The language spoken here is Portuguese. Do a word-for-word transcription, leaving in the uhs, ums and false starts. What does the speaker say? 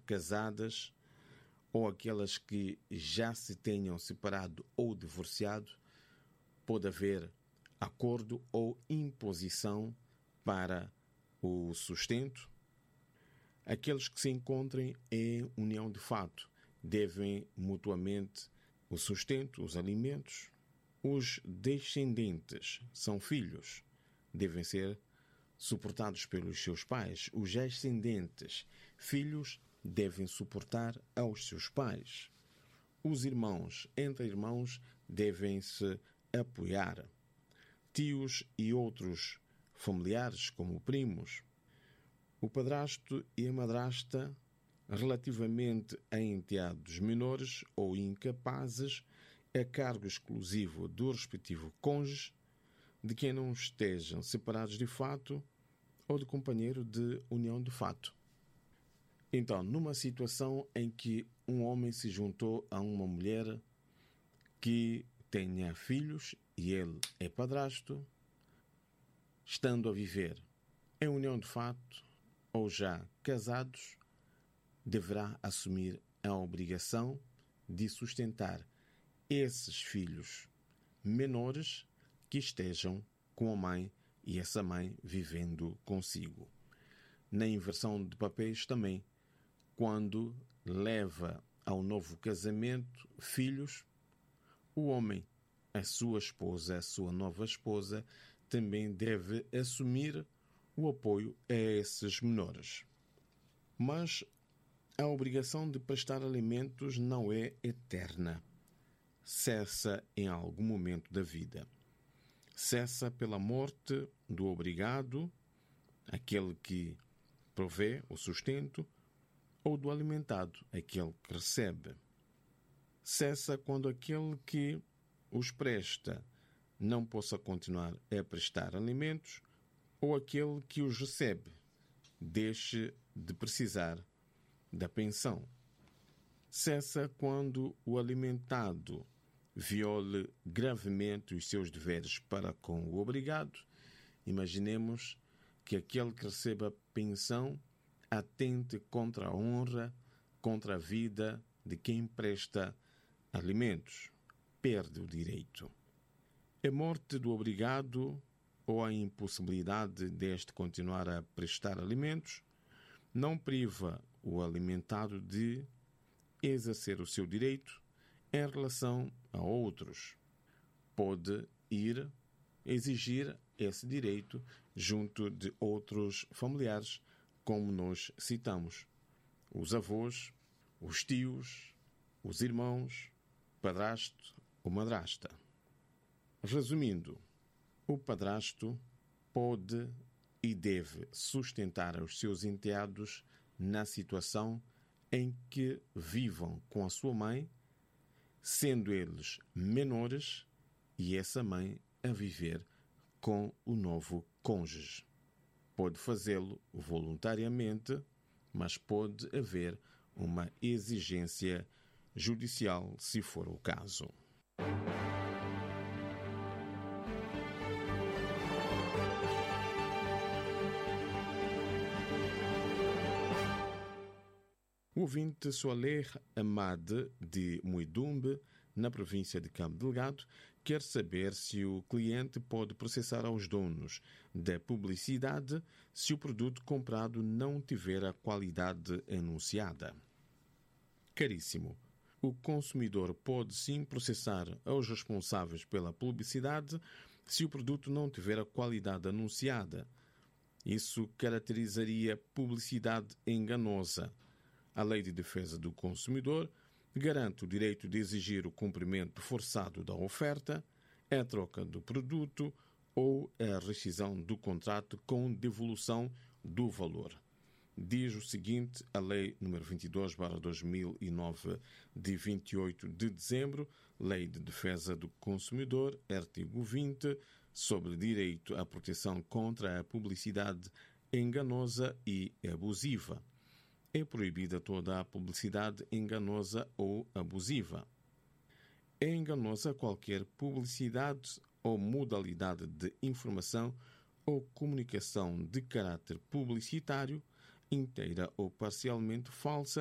casadas ou aquelas que já se tenham separado ou divorciado, pode haver acordo ou imposição para o sustento. Aqueles que se encontrem em união de fato devem mutuamente o sustento, os alimentos. Os descendentes são filhos, devem ser suportados pelos seus pais. Os ascendentes, filhos, devem suportar aos seus pais. Os irmãos, entre irmãos, devem se apoiar. Tios e outros familiares, como primos. O padrasto e a madrasta, relativamente a enteados menores ou incapazes, a cargo exclusivo do respectivo cônjuge, de quem não estejam separados de fato ou de companheiro de união de fato. Então, numa situação em que um homem se juntou a uma mulher que tenha filhos e ele é padrasto, estando a viver em união de fato ou já casados, deverá assumir a obrigação de sustentar esses filhos menores que estejam com a mãe e essa mãe vivendo consigo. Na inversão de papéis também, quando leva ao novo casamento filhos, o homem, a sua esposa, a sua nova esposa, também deve assumir o apoio a esses menores. Mas a obrigação de prestar alimentos não é eterna. Cessa em algum momento da vida. Cessa pela morte do obrigado, aquele que provê o sustento, ou do alimentado, aquele que recebe. Cessa quando aquele que os presta não possa continuar a prestar alimentos, ou aquele que os recebe deixe de precisar da pensão. Cessa quando o alimentado viole gravemente os seus deveres para com o obrigado. Imaginemos que aquele que recebe a pensão atente contra a honra, contra a vida de quem presta alimentos. Perde o direito. A morte do obrigado ou a impossibilidade deste continuar a prestar alimentos não priva o alimentado de exercer o seu direito em relação a outros. Pode ir exigir esse direito junto de outros familiares, como nós citamos: os avós, os tios, os irmãos, padrasto ou madrasta. Resumindo, o padrasto pode e deve sustentar os seus enteados na situação em que vivam com a sua mãe, sendo eles menores, e essa mãe a viver com o novo cônjuge. Pode fazê-lo voluntariamente, mas pode haver uma exigência judicial, se for o caso. O ouvinte Soler Amade, de Muidumbe, na província de Cabo Delgado, quer saber se o cliente pode processar aos donos da publicidade se o produto comprado não tiver a qualidade anunciada. Caríssimo, o consumidor pode sim processar aos responsáveis pela publicidade se o produto não tiver a qualidade anunciada. Isso caracterizaria publicidade enganosa. A Lei de Defesa do Consumidor garante o direito de exigir o cumprimento forçado da oferta, a troca do produto ou a rescisão do contrato com devolução do valor. Diz o seguinte a Lei número vinte e dois barra dois mil e nove, de vinte e oito de dezembro, Lei de Defesa do Consumidor, artigo vinte, sobre direito à proteção contra a publicidade enganosa e abusiva. É proibida toda a publicidade enganosa ou abusiva. É enganosa qualquer publicidade ou modalidade de informação ou comunicação de caráter publicitário, inteira ou parcialmente falsa,